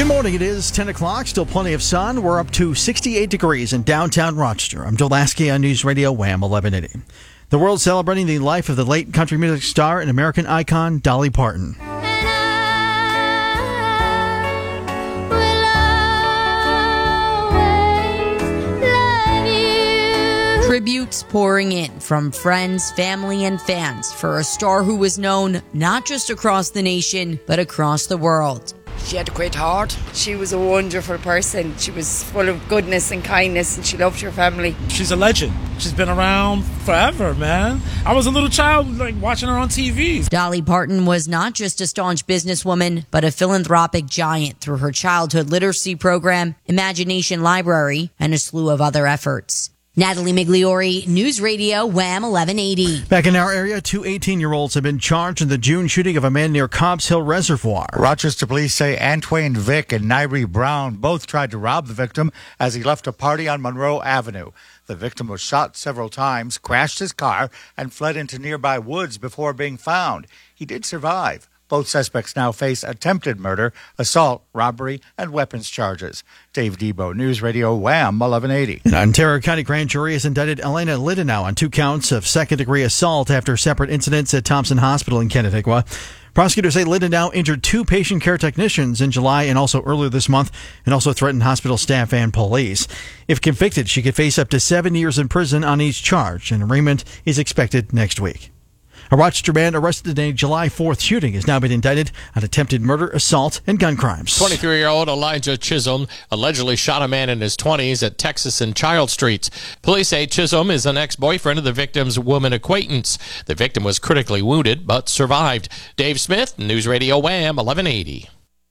Good morning. It is 10 o'clock. Still plenty of sun. We're up to 68 degrees in downtown Rochester. I'm Joe Lasky on News Radio Wham 1180. The world celebrating the life of the late country music star and American icon Dolly Parton. Tributes pouring in from friends, family, and fans for a star who was known not just across the nation, but across the world. She had a great heart. She was a wonderful person. She was full of goodness and kindness, and she loved her family. She's a legend. She's been around forever, man. I was a little child, watching her on TV. Dolly Parton was not just a staunch businesswoman, but a philanthropic giant through her childhood literacy program, Imagination Library, and a slew of other efforts. Natalie Migliori, News Radio, Wham 1180. Back in our area, two 18-year-olds have been charged in the June shooting of a man near Cobbs Hill Reservoir. Rochester police say Antwain Vick and Nairi Brown both tried to rob the victim as he left a party on Monroe Avenue. The victim was shot several times, crashed his car, and fled into nearby woods before being found. He did survive. Both suspects now face attempted murder, assault, robbery, and weapons charges. Dave Debo, News Radio, Wham 1180. An Ontario County grand jury has indicted Elena Lidenau on 2 counts of second-degree assault after separate incidents at Thompson Hospital in Canandaigua. Prosecutors say Lidenau injured 2 patient care technicians in July and also earlier this month, and also threatened hospital staff and police. If convicted, she could face up to 7 years in prison on each charge, and arraignment is expected next week. A Rochester man arrested in a July 4th shooting has now been indicted on attempted murder, assault, and gun crimes. 23-year-old Elijah Chisholm allegedly shot a man in his 20s at Texas and Child Streets. Police say Chisholm is an ex-boyfriend of the victim's woman acquaintance. The victim was critically wounded but survived. Dave Smith, News Radio Wham 1180.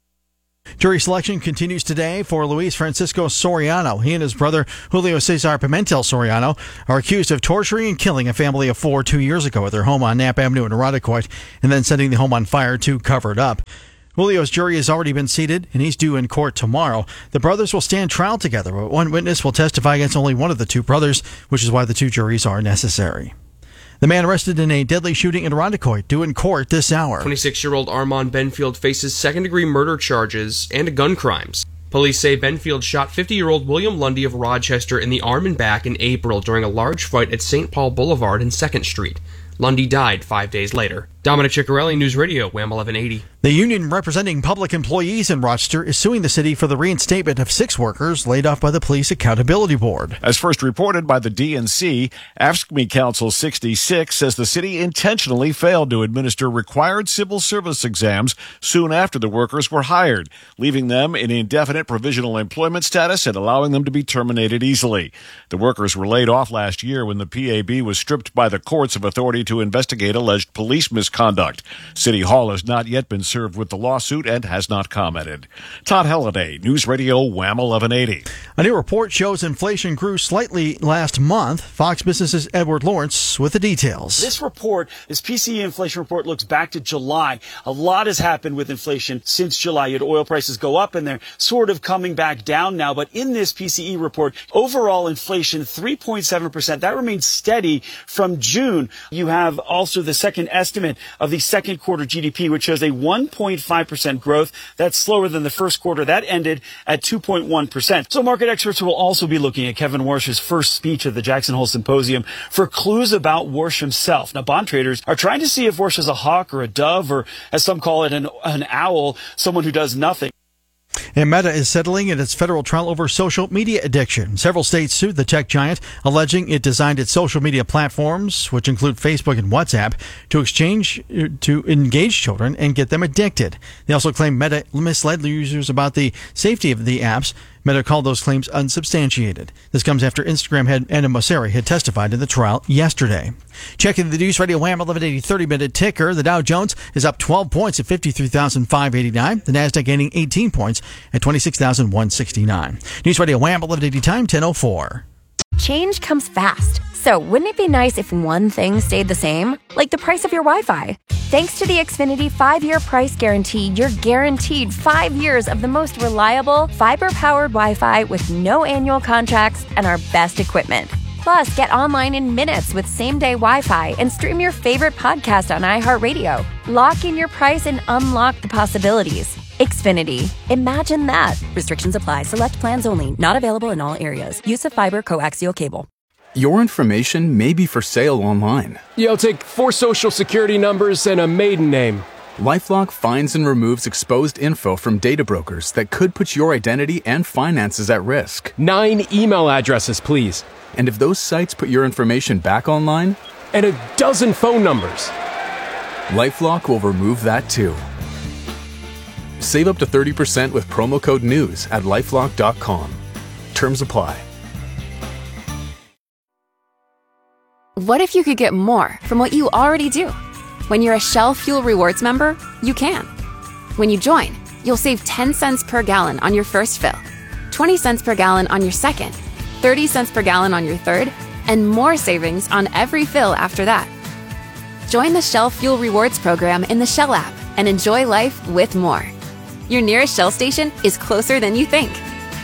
Jury selection continues today for Luis Francisco Soriano. He and his brother, Julio Cesar Pimentel Soriano, are accused of torturing and killing a family of 4 2 years ago at their home on Knapp Avenue in Irondequoit, and then setting the home on fire to cover it up. Julio's jury has already been seated, and he's due in court tomorrow. The brothers will stand trial together, but one witness will testify against only one of the 2 brothers, which is why the 2 juries are necessary. The man arrested in a deadly shooting in Irondequoit due in court this hour. 26-year-old Armand Benfield faces second-degree murder charges and gun crimes. Police say Benfield shot 50-year-old William Lundy of Rochester in the arm and back in April during a large fight at St. Paul Boulevard and 2nd Street. Lundy died 5 days later. Dominic Ciccarelli, News Radio, Wham 1180. The union representing public employees in Rochester is suing the city for the reinstatement of 6 workers laid off by the Police Accountability Board. As first reported by the DNC, AFSCME Council 66 says the city intentionally failed to administer required civil service exams soon after the workers were hired, leaving them in indefinite provisional employment status and allowing them to be terminated easily. The workers were laid off last year when the PAB was stripped by the courts of authority to investigate alleged police misconduct. City Hall has not yet been served with the lawsuit and has not commented. Todd Halliday, News Radio, Wham 1180. A new report shows inflation grew slightly last month. Fox Business's Edward Lawrence with the details. This report, this PCE inflation report, looks back to July. A lot has happened with inflation since July. You had oil prices go up and they're sort of coming back down now. But in this PCE report, overall inflation 3.7%. That remains steady from June. You have also the second estimate of the second quarter GDP, which shows a 1.5% growth. That's slower than the first quarter. That ended at 2.1%. So market experts will also be looking at Kevin Warsh's first speech at the Jackson Hole Symposium for clues about Warsh himself. Now, bond traders are trying to see if Warsh is a hawk or a dove, or as some call it, an owl, someone who does nothing. And Meta is settling in its federal trial over social media addiction. Several states sued the tech giant, alleging it designed its social media platforms, which include Facebook and WhatsApp, to engage children and get them addicted. They also claim Meta misled users about the safety of the apps. Meta called those claims unsubstantiated. This comes after Instagram head Anna Mosseri had testified in the trial yesterday. Checking the News Radio Wham 1180 30-minute ticker, the Dow Jones is up 12 points at 53,589. The Nasdaq gaining 18 points at 26,169. News Radio Wham 1180 time 10:04. Change comes fast. So wouldn't it be nice if one thing stayed the same? Like the price of your Wi-Fi. Thanks to the Xfinity 5-year price guarantee, you're guaranteed 5 years of the most reliable, fiber-powered Wi-Fi with no annual contracts and our best equipment. Plus, get online in minutes with same-day Wi-Fi and stream your favorite podcast on iHeartRadio. Lock in your price and unlock the possibilities. Xfinity. Imagine that. Restrictions apply. Select plans only. Not available in all areas. Use of fiber coaxial cable. Your information may be for sale online. Yeah, I'll take 4 social security numbers and a maiden name. LifeLock finds and removes exposed info from data brokers that could put your identity and finances at risk. 9 email addresses, please. And if those sites put your information back online? And a dozen phone numbers. LifeLock will remove that too. Save up to 30% with promo code NEWS at LifeLock.com. Terms apply. What if you could get more from what you already do? When you're a Shell Fuel Rewards member, you can. When you join, you'll save 10 cents per gallon on your first fill, 20 cents per gallon on your second, 30 cents per gallon on your third, and more savings on every fill after that. Join the Shell Fuel Rewards program in the Shell app and enjoy life with more. Your nearest Shell station is closer than you think.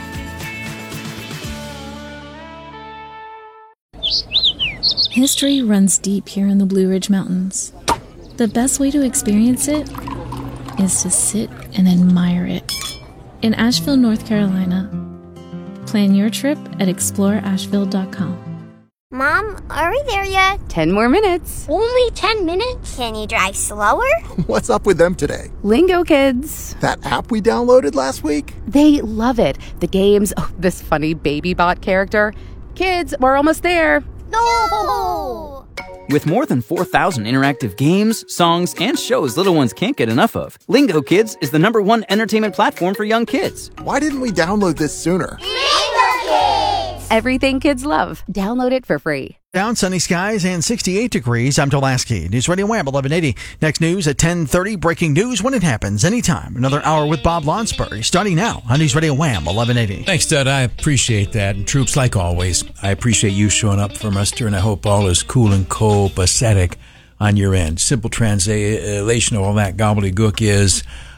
History runs deep here in the Blue Ridge Mountains. The best way to experience it is to sit and admire it. In Asheville, North Carolina. Plan your trip at exploreasheville.com. Mom, are we there yet? 10 more minutes. Only 10 minutes? Can you drive slower? What's up with them today? Lingo Kids. That app we downloaded last week? They love it. The games, this funny baby bot character. Kids, we're almost there. No! With more than 4,000 interactive games, songs, and shows little ones can't get enough of, Lingo Kids is the #1 entertainment platform for young kids. Why didn't we download this sooner? Everything kids love. Download it for free. Down, sunny skies and 68 degrees. I'm Tolasky. News Radio Wham 1180. Next news at 10:30. Breaking news when it happens. Anytime. Another hour with Bob Lonsbury. Starting now on News Radio Wham 1180. Thanks, Dud. I appreciate that. And troops, like always, I appreciate you showing up for Muster, and I hope all is cool and copacetic on your end. Simple translation of all that gobbledygook is